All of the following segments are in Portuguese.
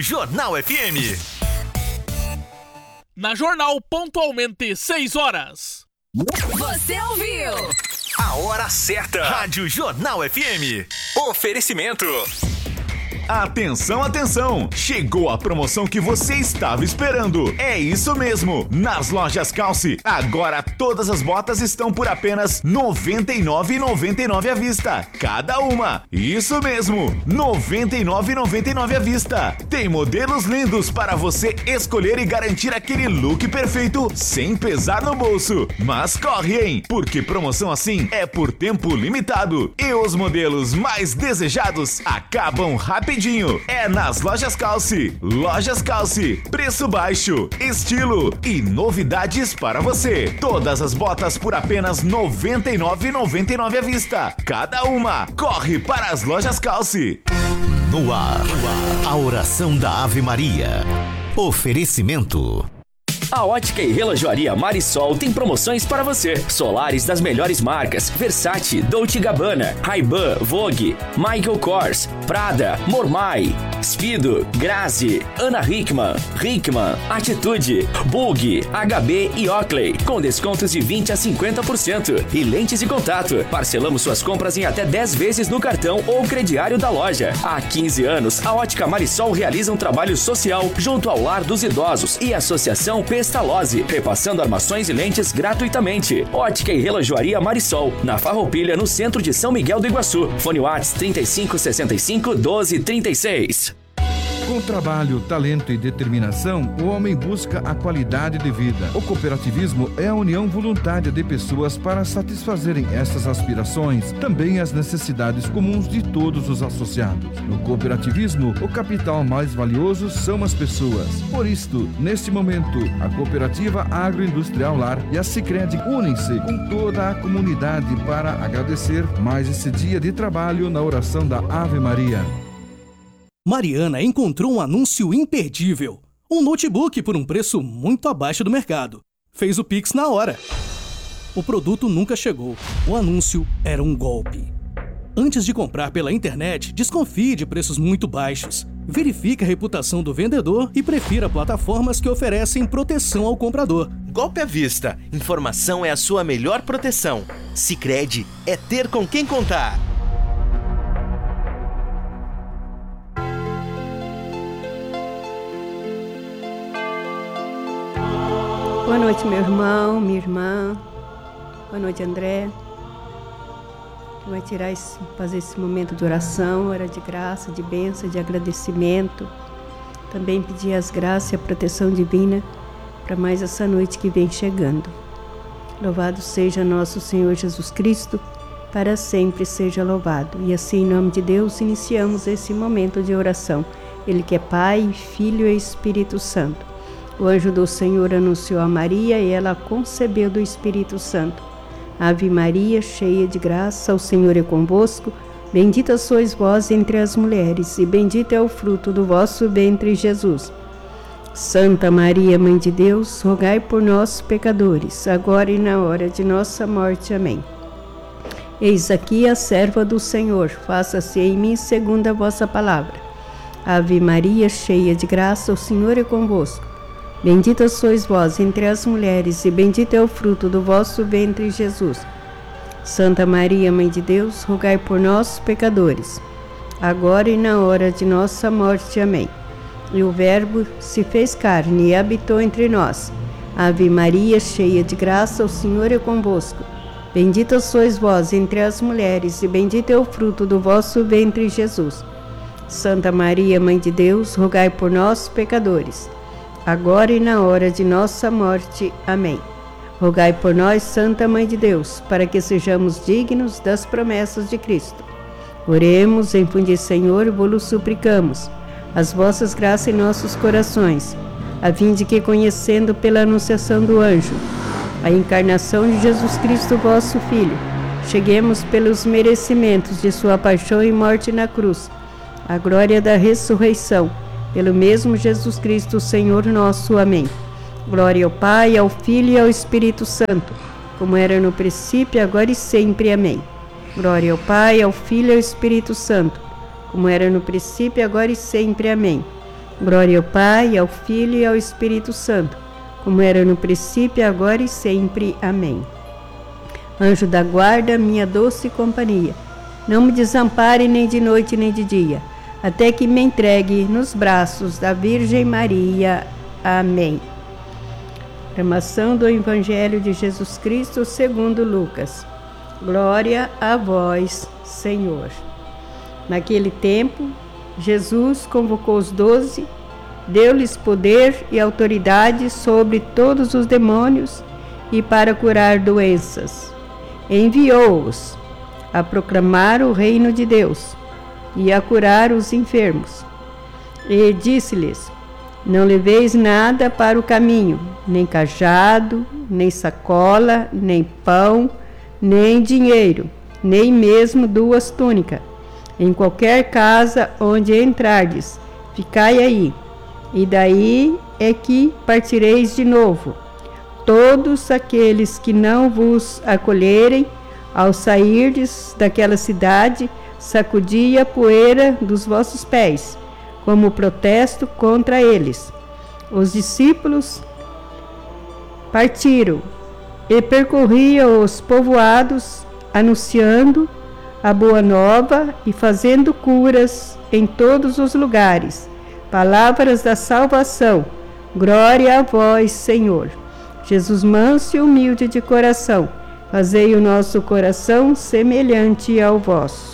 Jornal FM. Na Jornal, pontualmente 6 horas. Você ouviu? A hora certa. Rádio Jornal FM. Oferecimento. Atenção, atenção! Chegou a promoção que você estava esperando. É isso mesmo! Nas lojas Calce, agora todas as botas estão por apenas R$ 99,99 à vista. Cada uma. Isso mesmo! R$ 99,99 à vista. Tem modelos lindos para você escolher e garantir aquele look perfeito sem pesar no bolso. Mas corre, hein? Porque promoção assim é por tempo limitado. E os modelos mais desejados acabam rapidinho. É nas Lojas Calce. Lojas Calce. Preço baixo, estilo e novidades para você. Todas as botas por apenas R$ 99,99 à vista. Cada uma. Corre para as Lojas Calce. No ar, a oração da Ave Maria. Oferecimento. A Ótica e Relojoaria Marisol tem promoções para você. Solares das melhores marcas: Versace, Dolce & Gabbana, Ray-Ban, Vogue, Michael Kors, Prada, Mormai, Speedo, Grazi, Ana Hickman, Atitude, Bug, HB e Oakley, com descontos de 20% a 50%. E lentes de contato. Parcelamos suas compras em até 10 vezes no cartão ou crediário da loja. Há 15 anos, a Ótica Marisol realiza um trabalho social junto ao Lar dos Idosos e a Associação Pestalozzi, repassando armações e lentes gratuitamente. Ótica e Relojoaria Marisol, na Farroupilha, no centro de São Miguel do Iguaçu. Fone WhatsApp 3565 1236. Com trabalho, talento e determinação, o homem busca a qualidade de vida. O cooperativismo é a união voluntária de pessoas para satisfazerem essas aspirações, também as necessidades comuns de todos os associados. No cooperativismo, o capital mais valioso são as pessoas. Por isto, neste momento, a Cooperativa Agroindustrial Lar e a Sicredi unem-se com toda a comunidade para agradecer mais esse dia de trabalho na oração da Ave Maria. Mariana encontrou um anúncio imperdível. Um notebook por um preço muito abaixo do mercado. Fez o Pix na hora. O produto nunca chegou. O anúncio era um golpe. Antes de comprar pela internet, desconfie de preços muito baixos. Verifique a reputação do vendedor e prefira plataformas que oferecem proteção ao comprador. Golpe à vista. Informação é a sua melhor proteção. Sicredi é ter com quem contar. Boa noite, meu irmão, minha irmã. Boa noite, André. Vai fazer esse momento de oração, hora de graça, de bênção, de agradecimento. Também pedir as graças e a proteção divina para mais essa noite que vem chegando. Louvado seja nosso Senhor Jesus Cristo, para sempre seja louvado. E assim, em nome de Deus, iniciamos esse momento de oração. Ele que é Pai, Filho e Espírito Santo. O anjo do Senhor anunciou a Maria e ela concebeu do Espírito Santo. Ave Maria, cheia de graça, o Senhor é convosco. Bendita sois vós entre as mulheres, e bendito é o fruto do vosso ventre, Jesus. Santa Maria, Mãe de Deus, rogai por nós, pecadores, agora e na hora de nossa morte. Amém. Eis aqui a serva do Senhor, faça-se em mim segundo a vossa palavra. Ave Maria, cheia de graça, o Senhor é convosco. Bendita sois vós entre as mulheres, e bendito é o fruto do vosso ventre, Jesus. Santa Maria, Mãe de Deus, rogai por nós, pecadores, agora e na hora de nossa morte. Amém. E o Verbo se fez carne e habitou entre nós. Ave Maria, cheia de graça, o Senhor é convosco. Bendita sois vós entre as mulheres, e bendito é o fruto do vosso ventre, Jesus. Santa Maria, Mãe de Deus, rogai por nós, pecadores, agora e na hora de nossa morte. Amém. Rogai por nós, Santa Mãe de Deus, para que sejamos dignos das promessas de Cristo. Oremos, infundi, Senhor, vos suplicamos, as vossas graças em nossos corações, a fim de que, conhecendo pela anunciação do anjo a encarnação de Jesus Cristo, vosso Filho, cheguemos pelos merecimentos de sua paixão e morte na cruz, à glória da ressurreição, pelo mesmo Jesus Cristo, Senhor nosso. Amém. Glória ao Pai, ao Filho e ao Espírito Santo, como era no princípio, agora e sempre. Amém. Glória ao Pai, ao Filho e ao Espírito Santo, como era no princípio, agora e sempre. Amém. Glória ao Pai, ao Filho e ao Espírito Santo, como era no princípio, agora e sempre. Amém. Anjo da guarda, minha doce companhia, não me desampare nem de noite nem de dia, até que me entregue nos braços da Virgem Maria. Amém. Proclamação do Evangelho de Jesus Cristo segundo Lucas. Glória a vós, Senhor. Naquele tempo, Jesus convocou os 12, deu-lhes poder e autoridade sobre todos os demônios e para curar doenças. Enviou-os a proclamar o reino de Deus e a curar os enfermos. E disse-lhes: não leveis nada para o caminho, nem cajado, nem sacola, nem pão, nem dinheiro, nem mesmo 2 túnicas. Em qualquer casa onde entrardes, ficai aí, e daí é que partireis de novo. Todos aqueles que não vos acolherem, ao sairdes daquela cidade, sacudi a poeira dos vossos pés, como protesto contra eles. Os discípulos partiram e percorriam os povoados, anunciando a boa nova e fazendo curas em todos os lugares. Palavras da salvação. Glória a vós, Senhor. Jesus manso e humilde de coração, fazei o nosso coração semelhante ao vosso.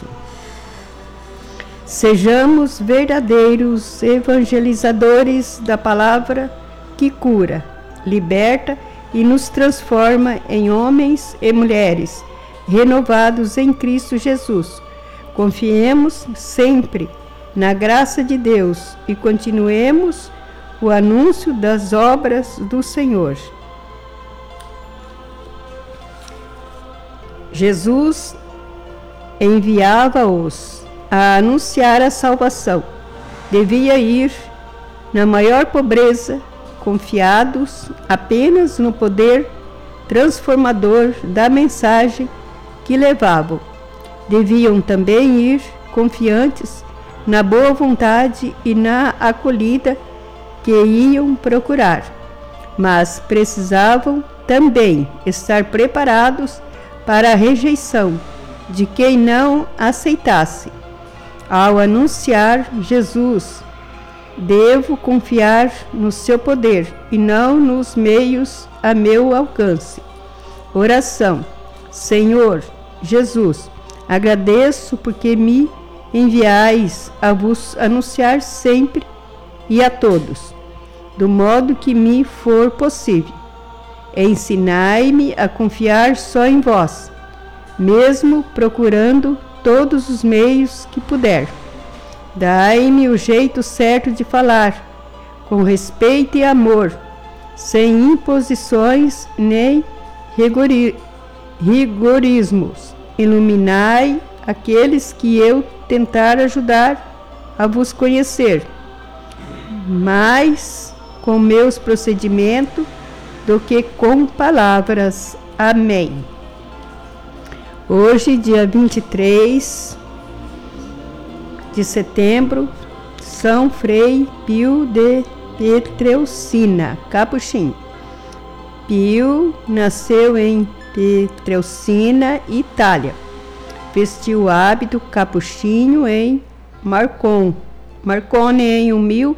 Sejamos verdadeiros evangelizadores da palavra que cura, liberta e nos transforma em homens e mulheres renovados em Cristo Jesus. Confiemos sempre na graça de Deus e continuemos o anúncio das obras do Senhor. Jesus enviava-os a anunciar a salvação. Devia ir na maior pobreza, confiados apenas no poder transformador da mensagem que levavam. Deviam também ir confiantes na boa vontade e na acolhida que iam procurar, mas precisavam também estar preparados para a rejeição de quem não aceitasse. Ao anunciar Jesus, devo confiar no seu poder e não nos meios a meu alcance. Oração. Senhor Jesus, agradeço porque me enviais a vos anunciar sempre e a todos, do modo que me for possível. Ensinai-me a confiar só em vós, mesmo procurando todos os meios que puder. Dai-me o jeito certo de falar, com respeito e amor, sem imposições nem rigorismos. Iluminai aqueles que eu tentar ajudar a vos conhecer, mais com meus procedimentos do que com palavras. Amém. Hoje, dia 23 de setembro, São Frei Pio de Pietrelcina, Capuchinho. Pio nasceu em Pietrelcina, Itália. Vestiu o hábito capuchinho em Marcone em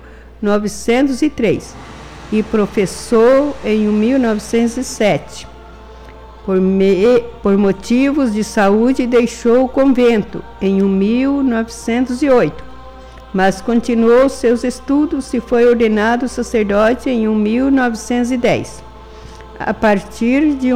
1903 e professou em 1907. Por motivos de saúde, deixou o convento em 1908, mas continuou seus estudos e foi ordenado sacerdote em 1910. A partir de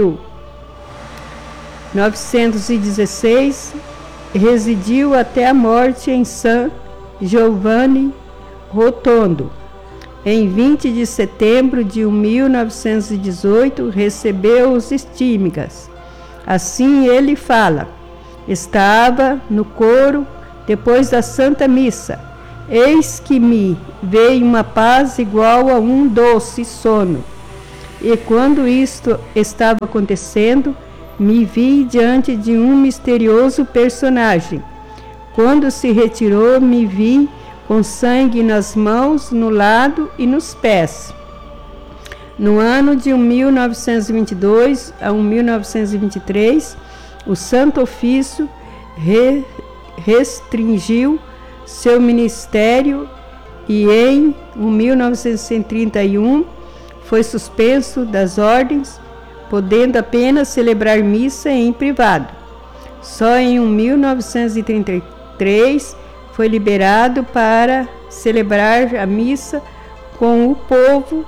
1916, residiu até a morte em San Giovanni Rotondo. Em 20 de setembro de 1918, recebeu os estímigas. Assim ele fala: estava no coro depois da Santa Missa. Eis que me veio uma paz igual a um doce sono. E quando isto estava acontecendo, me vi diante de um misterioso personagem. Quando se retirou, me vi com sangue nas mãos, no lado e nos pés. No ano de 1922 a 1923, o Santo Ofício restringiu seu ministério e em 1931 foi suspenso das ordens, podendo apenas celebrar missa em privado. Só em 1933 foi liberado para celebrar a missa com o povo.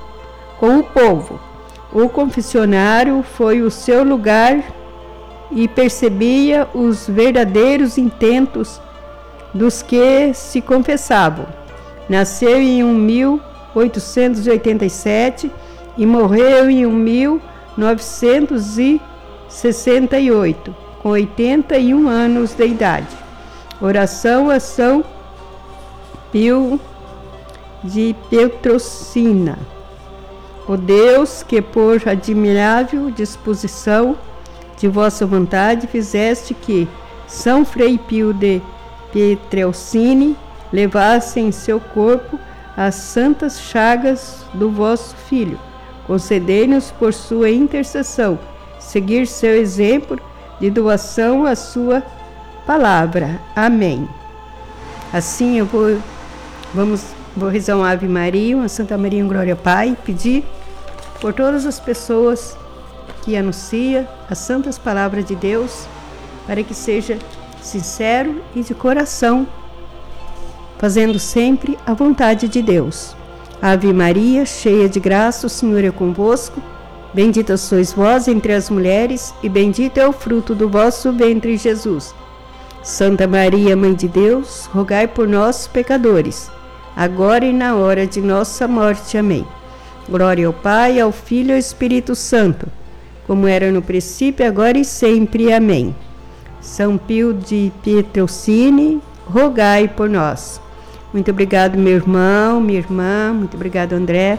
O confessionário foi o seu lugar e percebia os verdadeiros intentos dos que se confessavam. Nasceu em 1887 e morreu em 1968, com 81 anos de idade. Oração a São Pio de Pietrelcina. Ó Deus, que por admirável disposição de vossa vontade fizeste que São Frei Pio de Pietrelcina levasse em seu corpo as santas chagas do vosso Filho, concedei-nos por sua intercessão seguir seu exemplo de doação à sua palavra. Amém. Assim eu vou rezar uma Ave Maria, uma Santa Maria em Glória ao Pai, pedir por todas as pessoas que anuncia as santas palavras de Deus, para que seja sincero e de coração, fazendo sempre a vontade de Deus. Ave Maria, cheia de graça, o Senhor é convosco. Bendita sois vós entre as mulheres, e bendito é o fruto do vosso ventre, Jesus. Santa Maria, Mãe de Deus, rogai por nós, pecadores, agora e na hora de nossa morte. Amém. Glória ao Pai, ao Filho e ao Espírito Santo, como era no princípio, agora e sempre. Amém. São Pio de Pietrelcina, rogai por nós. Muito obrigado, meu irmão, minha irmã, muito obrigado, André.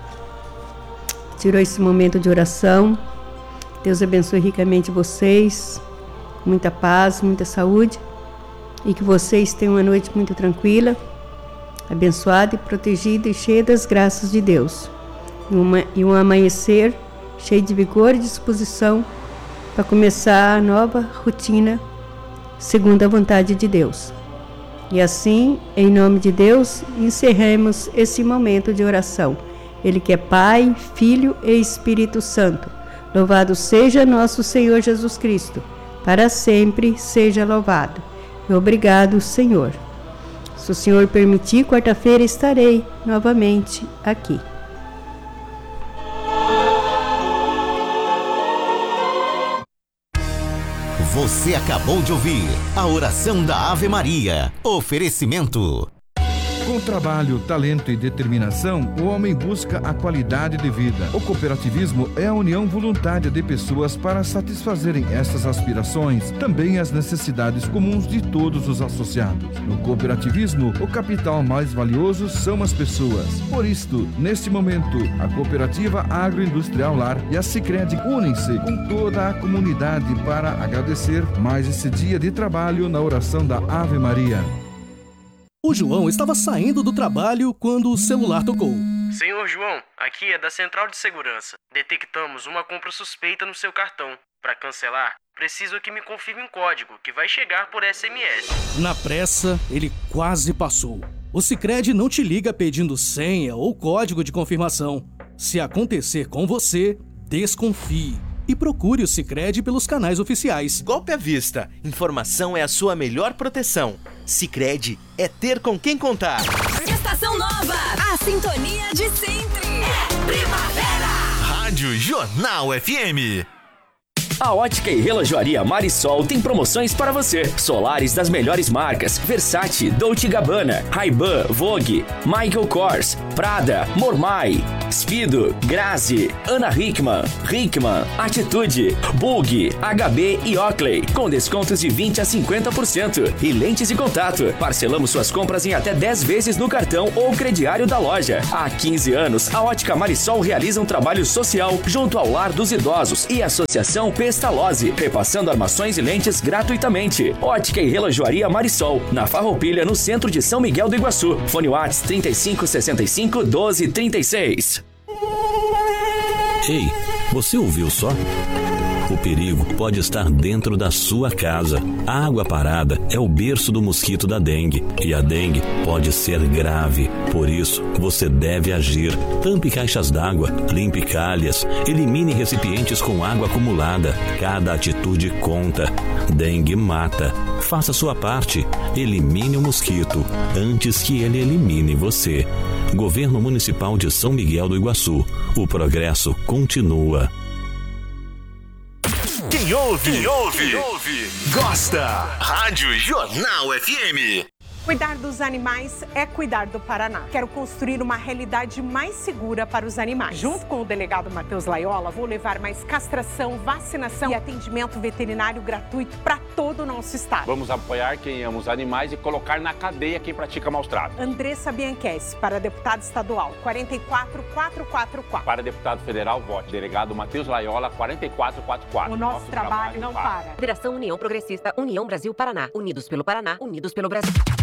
Tirou esse momento de oração. Deus abençoe ricamente vocês, muita paz, muita saúde, e que vocês tenham uma noite muito tranquila, abençoada e protegida e cheia das graças de Deus. E um amanhecer cheio de vigor e disposição para começar a nova rotina segundo a vontade de Deus. E assim, em nome de Deus, encerremos esse momento de oração. Ele que é Pai, Filho e Espírito Santo. Louvado seja nosso Senhor Jesus Cristo. Para sempre seja louvado. E obrigado, Senhor. Se o Senhor permitir, quarta-feira estarei novamente aqui. Você acabou de ouvir a oração da Ave Maria. Oferecimento. Com trabalho, talento e determinação, o homem busca a qualidade de vida. O cooperativismo é a união voluntária de pessoas para satisfazerem essas aspirações, também as necessidades comuns de todos os associados. No cooperativismo, o capital mais valioso são as pessoas. Por isto, neste momento, a Cooperativa Agroindustrial Lar e a Sicredi unem-se com toda a comunidade para agradecer mais esse dia de trabalho na oração da Ave Maria. O João estava saindo do trabalho quando o celular tocou. Senhor João, aqui é da Central de Segurança. Detectamos uma compra suspeita no seu cartão. Para cancelar, preciso que me confirme um código que vai chegar por SMS. Na pressa, ele quase passou. O Sicredi não te liga pedindo senha ou código de confirmação. Se acontecer com você, desconfie e procure o Sicredi pelos canais oficiais. Golpe à vista. Informação é a sua melhor proteção. Sicredi é ter com quem contar. Estação Nova, a sintonia de sempre. É primavera. Rádio Jornal FM. A Ótica e Relojoaria Marisol tem promoções para você. Solares das melhores marcas: Versace, Dolce & Gabbana, Ray-Ban, Vogue, Michael Kors, Prada, Mormai. Speedo, Grazi, Ana Hickman, Atitude, Bug, HB e Oakley, com descontos de 20% a 50%. E lentes de contato. Parcelamos suas compras em até 10 vezes no cartão ou crediário da loja. Há 15 anos, a Ótica Marisol realiza um trabalho social junto ao Lar dos Idosos e a Associação Pestalozzi, repassando armações e lentes gratuitamente. Ótica e Relojoaria Marisol, na Farroupilha, no centro de São Miguel do Iguaçu. Fone WhatsApp 3565 1236. Ei, você ouviu só? O perigo pode estar dentro da sua casa. A água parada é o berço do mosquito da dengue e a dengue pode ser grave. Por isso, você deve agir. Tampe caixas d'água, limpe calhas, elimine recipientes com água acumulada. Cada atitude conta. Dengue mata. Faça sua parte. Elimine o mosquito antes que ele elimine você. Governo Municipal de São Miguel do Iguaçu. O progresso continua. Quem ouve, gosta. Rádio Jornal FM. Cuidar dos animais é cuidar do Paraná. Quero construir uma realidade mais segura para os animais. Junto com o delegado Matheus Laiola, vou levar mais castração, vacinação e atendimento veterinário gratuito para todo o nosso estado. Vamos apoiar quem ama os animais e colocar na cadeia quem pratica maus tratos. Andressa Bianchessi, para deputada estadual, 44444. Para deputado federal, vote delegado Matheus Laiola, 44444. O nosso trabalho não para. Federação União Progressista, União Brasil Paraná. Unidos pelo Paraná, unidos pelo Brasil.